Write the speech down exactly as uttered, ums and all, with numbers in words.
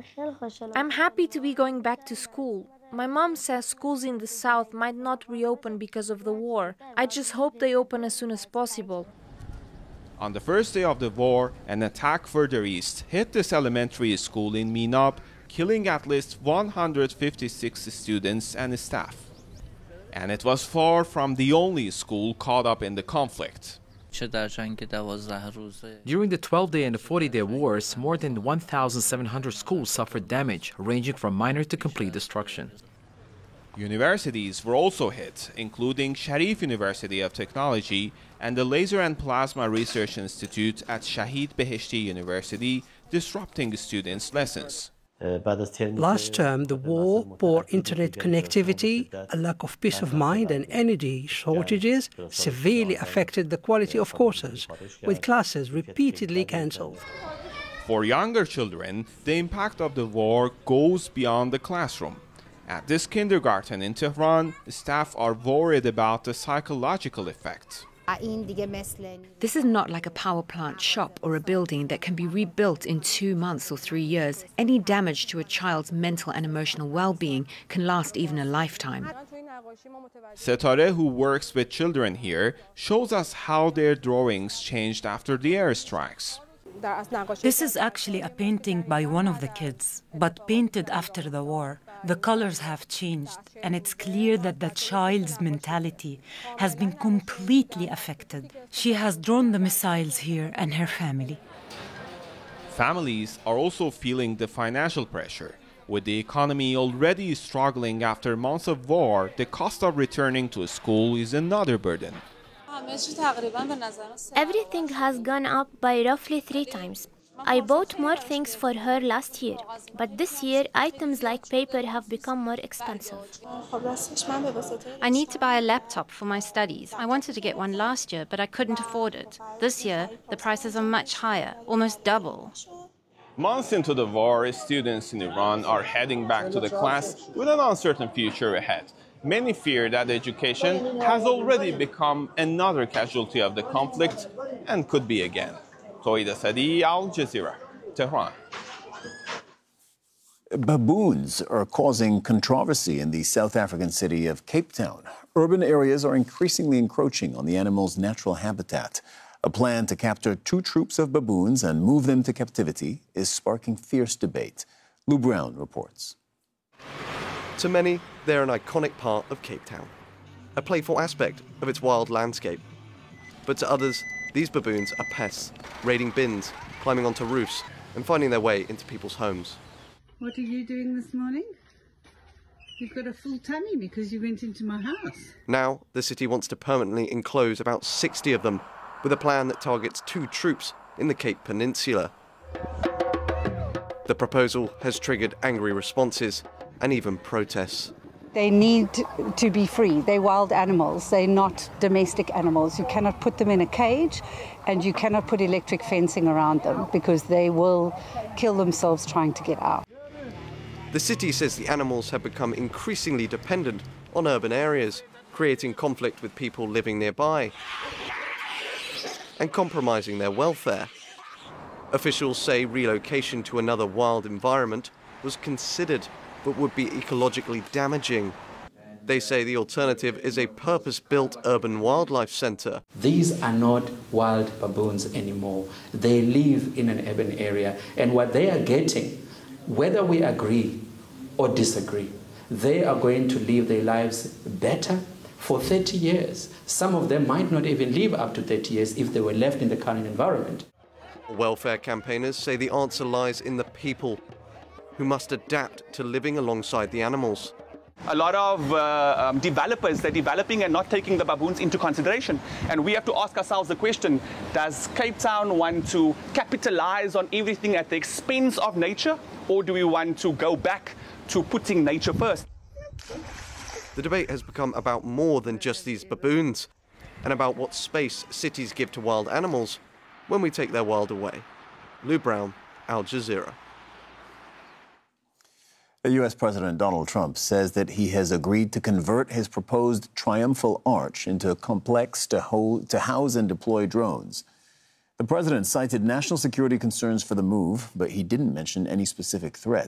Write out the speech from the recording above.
I'm happy to be going back to school. My mom says schools in the south might not reopen because of the war. I just hope they open as soon as possible. On the first day of the war, an attack further east hit this elementary school in Minab, killing at least one hundred fifty-six students and staff. And it was far from the only school caught up in the conflict. During the twelve-day and the forty-day wars, more than one thousand seven hundred schools suffered damage, ranging from minor to complete destruction. Universities were also hit, including Sharif University of Technology and the Laser and Plasma Research Institute at Shahid Beheshti University, disrupting students' lessons. Last term, the war, poor internet connectivity, a lack of peace of mind and energy shortages severely affected the quality of courses, with classes repeatedly cancelled. For younger children, the impact of the war goes beyond the classroom. At this kindergarten in Tehran, staff are worried about the psychological effect. This is not like a power plant shop or a building that can be rebuilt in two months or three years. Any damage to a child's mental and emotional well-being can last even a lifetime. Setare, who works with children here, shows us how their drawings changed after the airstrikes. This is actually a painting by one of the kids, but painted after the war. The colors have changed, and it's clear that the child's mentality has been completely affected. She has drawn the missiles here and her family. Families are also feeling the financial pressure. With the economy already struggling after months of war, the cost of returning to school is another burden. Everything has gone up by roughly three times. I bought more things for her last year, but this year items like paper have become more expensive. I need to buy a laptop for my studies. I wanted to get one last year, but I couldn't afford it. This year, the prices are much higher, almost double. Months into the war, students in Iran are heading back to the class with an uncertain future ahead. Many fear that education has already become another casualty of the conflict and could be again. Toid Asadi, Al Jazeera, Tehran. Baboons are causing controversy in the South African city of Cape Town. Urban areas are increasingly encroaching on the animal's natural habitat. A plan to capture two troops of baboons and move them to captivity is sparking fierce debate. Lou Brown reports. To many, they're an iconic part of Cape Town, a playful aspect of its wild landscape. But to others, these baboons are pests, raiding bins, climbing onto roofs, and finding their way into people's homes. What are you doing this morning? You've got a full tummy because you went into my house. Now, the city wants to permanently enclose about sixty of them, with a plan that targets two troops in the Cape Peninsula. The proposal has triggered angry responses and even protests. They need to be free. They're wild animals. They're not domestic animals. You cannot put them in a cage, and you cannot put electric fencing around them because they will kill themselves trying to get out. The city says the animals have become increasingly dependent on urban areas, creating conflict with people living nearby and compromising their welfare. Officials say relocation to another wild environment was considered, but would be ecologically damaging. They say the alternative is a purpose-built urban wildlife centre. These are not wild baboons anymore. They live in an urban area, and what they are getting, whether we agree or disagree, they are going to live their lives better for thirty years. Some of them might not even live up to thirty years if they were left in the current environment. Welfare campaigners say the answer lies in the people, who must adapt to living alongside the animals. A lot of uh, um, developers, they're developing and not taking the baboons into consideration. And we have to ask ourselves the question, does Cape Town want to capitalize on everything at the expense of nature? Or do we want to go back to putting nature first? The debate has become about more than just these baboons, and about what space cities give to wild animals when we take their world away. Lou Brown, Al Jazeera. U S President Donald Trump says that he has agreed to convert his proposed Triumphal Arch into a complex to, hold, to house and deploy drones. The president cited national security concerns for the move, but he didn't mention any specific threat.